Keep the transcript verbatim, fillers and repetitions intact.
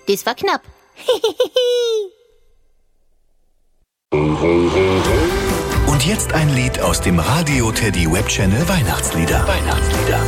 Das war knapp. Und jetzt ein Lied aus dem Radio Teddy Web Channel Weihnachtslieder. Weihnachtslieder.